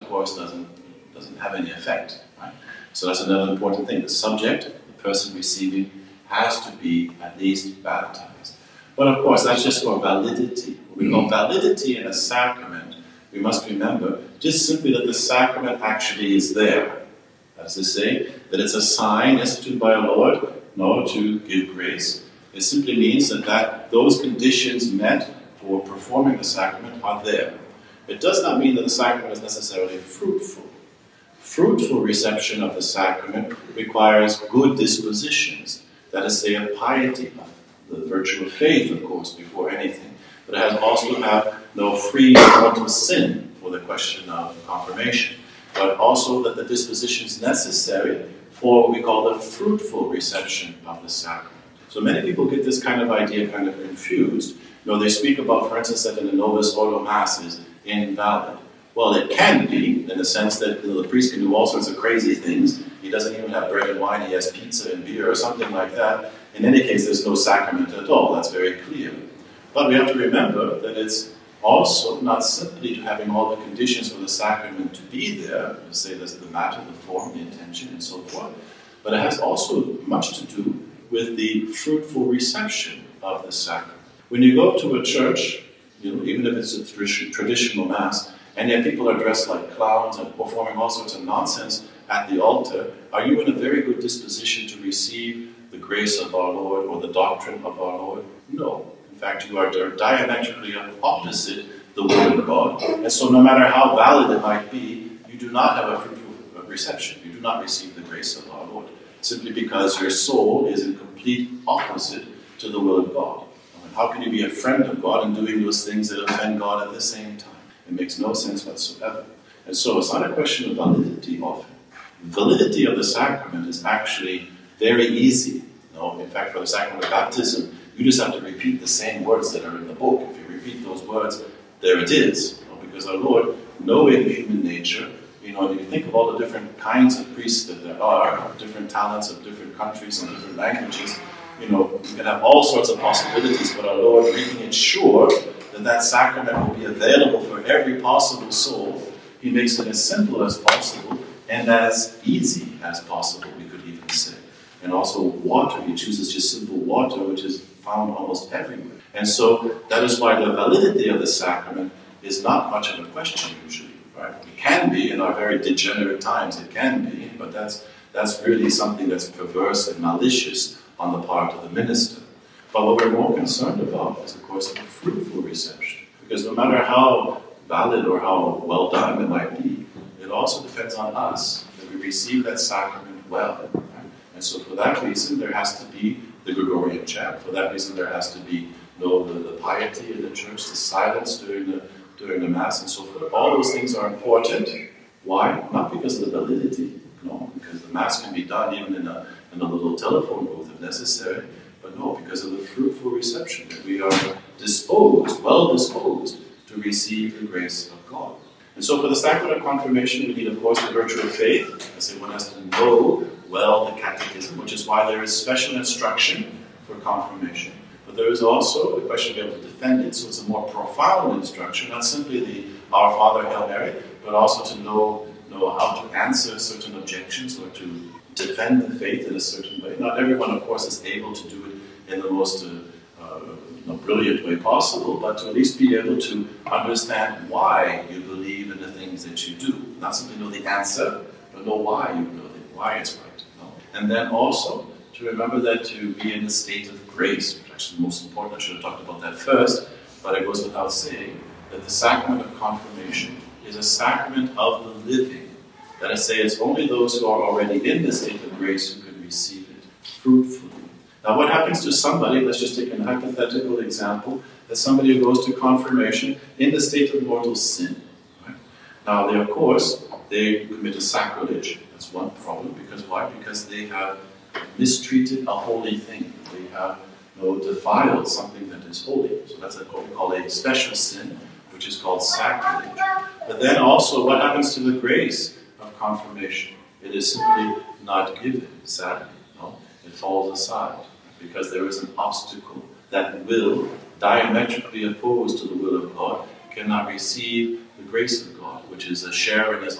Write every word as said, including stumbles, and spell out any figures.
course, doesn't, doesn't have any effect. Right? So that's another important thing. The subject, the person receiving, has to be at least baptized. But of course, that's just for validity. What we call validity in a sacrament, we must remember just simply that the sacrament actually is there. That is to say, that it's a sign instituted by our Lord, no, to give grace. It simply means that, that those conditions met for performing the sacrament are there. It does not mean that the sacrament is necessarily fruitful. Fruitful reception of the sacrament requires good dispositions. That is, say, a piety, the virtue of faith, of course, before anything. But it has also to have no free mortal sin for the question of confirmation. But also that the disposition is necessary for what we call the fruitful reception of the sacrament. So many people get this kind of idea kind of confused. You know, they speak about, for instance, that in the Novus Ordo Mass is invalid. Well, it can be, in the sense that you know, the priest can do all sorts of crazy things. He doesn't even have bread and wine, he has pizza and beer or something like that. In any case, there's no sacrament at all. That's very clear. But we have to remember that it's also not simply to having all the conditions for the sacrament to be there, to say there's the matter, the form, the intention, and so forth, but it has also much to do with the fruitful reception of the sacrament. When you go to a church, you know, even if it's a tra- traditional Mass, and yet people are dressed like clowns and performing all sorts of nonsense at the altar, are you in a very good disposition to receive the grace of our Lord or the doctrine of our Lord? No. In fact, you are diametrically opposite the Word of God. And so no matter how valid it might be, you do not have a fruitful reception. You do not receive the grace of our Lord. Simply because your soul is in complete opposite to the will of God. I mean, how can you be a friend of God and doing those things that offend God at the same time? It makes no sense whatsoever. And so it's not a question of validity often. Validity of the sacrament is actually very easy. You know, in fact, for the sacrament of baptism, you just have to repeat the same words that are in the book. If you repeat those words, there it is. You know, because our Lord, knowing human nature, you know, and you think of all the different kinds of priests that there are, different talents of different countries and different languages, you know, you can have all sorts of possibilities, but our Lord making it sure that that sacrament will be available for every possible soul, He makes it as simple as possible and as easy as possible, we could even say. And also water, He chooses just simple water, which is found almost everywhere. And so that is why the validity of the sacrament is not much of a question usually. Right? It can be in our very degenerate times, it can be, but that's that's really something that's perverse and malicious on the part of the minister. But what we're more concerned about is, of course, the fruitful reception. Because no matter how valid or how well done it might be, it also depends on us that we receive that sacrament well. Right? And so for that reason, there has to be the Gregorian chant. For that reason, there has to be you know, the, the piety in the church, the silence during the during the Mass and so forth. All those things are important. Why? Not because of the validity, no, because the Mass can be done even in a, in a little telephone booth if necessary, but no, because of the fruitful reception, that we are disposed, well disposed, to receive the grace of God. And so for the sacrament of confirmation, we need, of course, the virtue of faith. I say one has to know well the catechism, which is why there is special instruction for confirmation. But there is also the question of being able to defend it, so it's a more profound instruction, not simply the Our Father, Hail Mary, but also to know, know how to answer certain objections or to defend the faith in a certain way. Not everyone, of course, is able to do it in the most uh, uh, brilliant way possible, but to at least be able to understand why you believe in the things that you do. Not simply know the answer, but know why you know it, why it's right. You know? And then also to remember that to be in a state of grace, which is actually the most important. I should have talked about that first, but it goes without saying that the sacrament of confirmation is a sacrament of the living. That is to say, it's only those who are already in the state of grace who can receive it fruitfully. Now, what happens to somebody, let's just take a hypothetical example, that somebody who goes to confirmation in the state of mortal sin. Right? Now, they, of course, they commit a sacrilege. That's one problem. Because why? Because they have mistreated a holy thing. They have you know, defiled something that is holy. So that's what we call a special sin, which is called sacrilege. But then also, what happens to the grace of confirmation? It is simply not given, sadly. No? It falls aside because there is an obstacle. That will, diametrically opposed to the will of God, cannot receive the grace of God, which is a share in His